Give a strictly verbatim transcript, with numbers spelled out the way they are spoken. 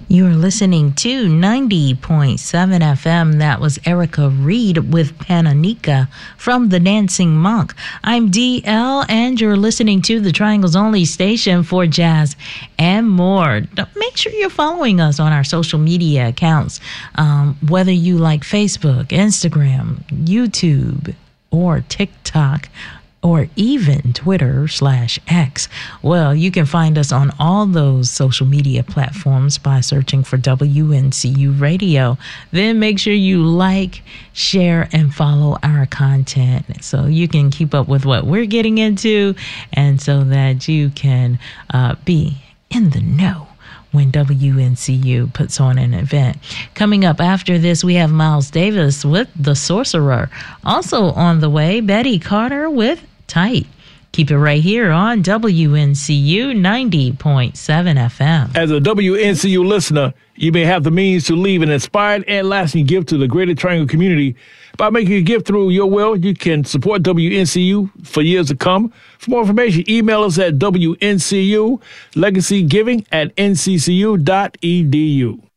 You're listening to ninety point seven F M. That was Erica Reed with Pananika from The Dancing Monk. I'm D L, and you're listening to the Triangles Only station for jazz and more. Make sure you're following us on our social media accounts, um, whether you like Facebook, Instagram, YouTube, or TikTok, or even Twitter slash X. Well, you can find us on all those social media platforms by searching for W N C U Radio. Then make sure you like, share, and follow our content so you can keep up with what we're getting into and so that you can uh, be in the know when W N C U puts on an event. Coming up after this, we have Miles Davis with The Sorcerer. Also on the way, Betty Carter with Tight. Keep it right here on W N C U ninety point seven F M. As a W N C U listener, you may have the means to leave an inspired and lasting gift to the greater Triangle community. By making a gift through your will, you can support W N C U for years to come. For more information, email us at W N C U, legacygiving at N C C U dot E D U.